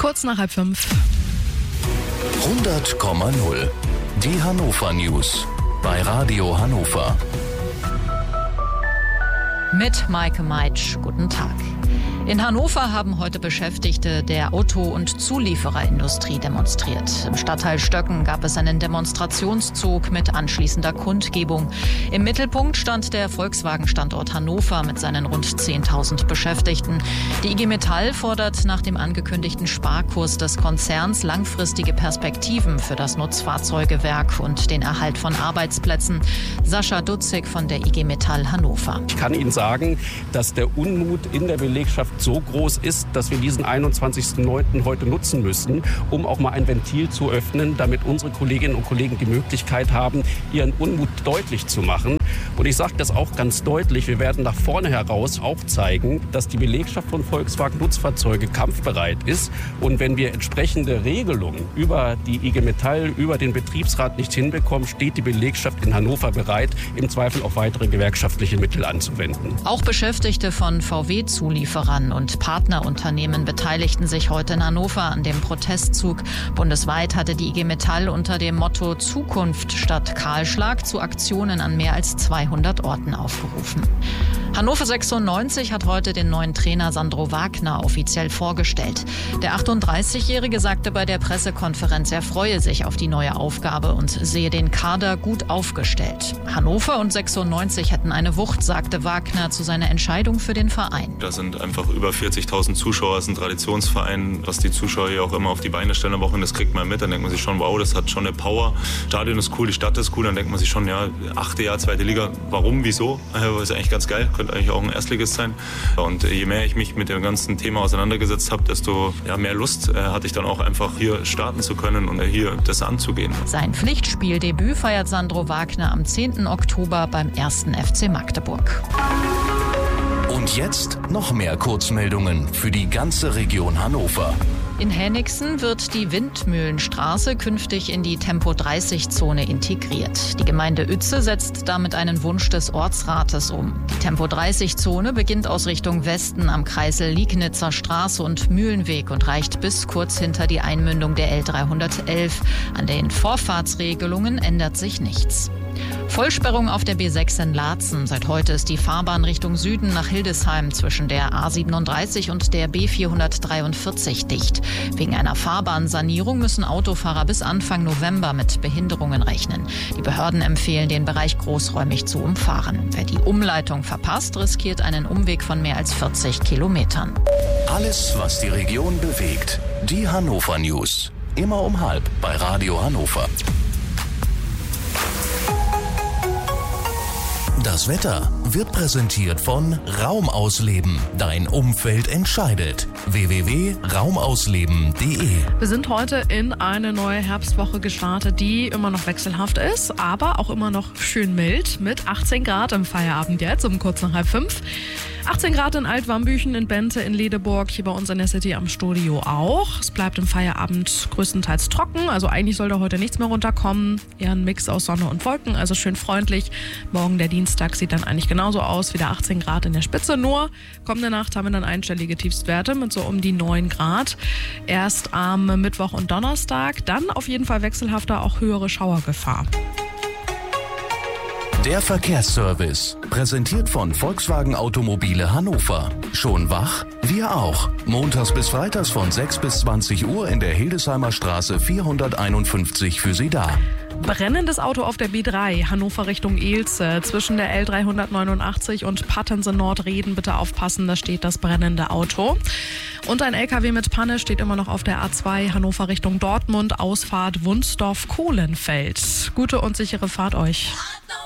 Kurz nach 4:30. 100,0. Die Hannover News bei Radio Hannover. Mit Maike Meitsch. Guten Tag. In Hannover haben heute Beschäftigte der Auto- und Zuliefererindustrie demonstriert. Im Stadtteil Stöcken gab es einen Demonstrationszug mit anschließender Kundgebung. Im Mittelpunkt stand der Volkswagen-Standort Hannover mit seinen rund 10.000 Beschäftigten. Die IG Metall fordert nach dem angekündigten Sparkurs des Konzerns langfristige Perspektiven für das Nutzfahrzeugewerk und den Erhalt von Arbeitsplätzen. Sascha Dutzig von der IG Metall Hannover. Ich kann Ihnen sagen, dass der Unmut in der Belegschaft so groß ist, dass wir diesen 21.09. heute nutzen müssen, um auch mal ein Ventil zu öffnen, damit unsere Kolleginnen und Kollegen die Möglichkeit haben, ihren Unmut deutlich zu machen. Und ich sage das auch ganz deutlich, wir werden nach vorne heraus auch zeigen, dass die Belegschaft von Volkswagen Nutzfahrzeuge kampfbereit ist. Und wenn wir entsprechende Regelungen über die IG Metall, über den Betriebsrat nicht hinbekommen, steht die Belegschaft in Hannover bereit, im Zweifel auch weitere gewerkschaftliche Mittel anzuwenden. Auch Beschäftigte von VW-Zulieferern und Partnerunternehmen beteiligten sich heute in Hannover an dem Protestzug. Bundesweit hatte die IG Metall unter dem Motto Zukunft statt Kahlschlag zu Aktionen an mehr als 200 Orten aufgerufen. Hannover 96 hat heute den neuen Trainer Sandro Wagner offiziell vorgestellt. Der 38-Jährige sagte bei der Pressekonferenz, er freue sich auf die neue Aufgabe und sehe den Kader gut aufgestellt. Hannover und 96 hätten eine Wucht, sagte Wagner zu seiner Entscheidung für den Verein. Da sind einfach über 40.000 Zuschauer, es ist ein Traditionsverein, was die Zuschauer hier auch immer auf die Beine stellen am Wochenende, das kriegt man mit, dann denkt man sich schon, wow, das hat schon eine Power. Stadion ist cool, die Stadt ist cool, dann denkt man sich schon, ja, 8. Jahr, 2. Liga, warum, wieso? Ist eigentlich ganz geil, könnte eigentlich auch ein Erstligist sein. Und je mehr ich mich mit dem ganzen Thema auseinandergesetzt habe, desto mehr Lust hatte ich dann auch einfach hier starten zu können und hier das anzugehen. Sein Pflichtspieldebüt feiert Sandro Wagner am 10. Oktober beim 1. FC Magdeburg. Und jetzt noch mehr Kurzmeldungen für die ganze Region Hannover. In Henigsen wird die Windmühlenstraße künftig in die Tempo-30-Zone integriert. Die Gemeinde Uetze setzt damit einen Wunsch des Ortsrates um. Die Tempo-30-Zone beginnt aus Richtung Westen am Kreisel Liegnitzer Straße und Mühlenweg und reicht bis kurz hinter die Einmündung der L311. An den Vorfahrtsregelungen ändert sich nichts. Vollsperrung auf der B6 in Laatzen. Seit heute ist die Fahrbahn Richtung Süden nach Hildesheim zwischen der A37 und der B443 dicht. Wegen einer Fahrbahnsanierung müssen Autofahrer bis Anfang November mit Behinderungen rechnen. Die Behörden empfehlen, den Bereich großräumig zu umfahren. Wer die Umleitung verpasst, riskiert einen Umweg von mehr als 40 Kilometern. Alles, was die Region bewegt. Die Hannover News. Immer um 12:30 bei Radio Hannover. Das Wetter wird präsentiert von Raumausleben. Dein Umfeld entscheidet. www.raumausleben.de. Wir sind heute in eine neue Herbstwoche gestartet, die immer noch wechselhaft ist, aber auch immer noch schön mild mit 18 Grad im Feierabend jetzt um kurz nach 4:30. 18 Grad in Altwarmbüchen, in Bente, in Ledeburg, hier bei uns in der City am Studio auch. Es bleibt im Feierabend größtenteils trocken, also eigentlich soll da heute nichts mehr runterkommen. Eher ein Mix aus Sonne und Wolken, also schön freundlich. Morgen der Dienstag sieht dann eigentlich genauso aus, wieder 18 Grad in der Spitze. Nur kommende Nacht haben wir dann einstellige Tiefstwerte mit so um die 9 Grad. Erst am Mittwoch und Donnerstag, dann auf jeden Fall wechselhafter, auch höhere Schauergefahr. Der Verkehrsservice, präsentiert von Volkswagen Automobile Hannover. Schon wach? Wir auch. Montags bis freitags von 6 bis 20 Uhr in der Hildesheimer Straße 451 für Sie da. Brennendes Auto auf der B3, Hannover Richtung Elze. Zwischen der L389 und Pattense Nordreden bitte aufpassen, da steht das brennende Auto. Und ein LKW mit Panne steht immer noch auf der A2, Hannover Richtung Dortmund, Ausfahrt Wunsdorf-Kohlenfeld. Gute und sichere Fahrt euch.